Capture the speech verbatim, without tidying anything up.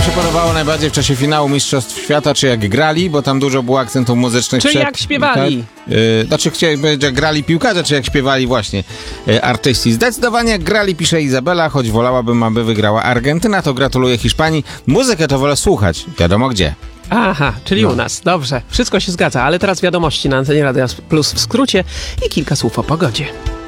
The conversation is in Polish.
wam się podobało najbardziej w czasie finału Mistrzostw Świata, czy jak grali, bo tam dużo było akcentów muzycznych. Czy przed, jak śpiewali? Tak? Yy, znaczy chciałem powiedzieć, jak grali piłkarze, czy jak śpiewali właśnie yy, artyści. Zdecydowanie jak grali, pisze Izabela, choć wolałabym, aby wygrała Argentyna, to gratuluję Hiszpanii. Muzykę to wolę słuchać, wiadomo gdzie. Aha, czyli No. u nas. Dobrze, wszystko się zgadza, ale teraz wiadomości na antenie Radia Plus w skrócie i kilka słów o pogodzie.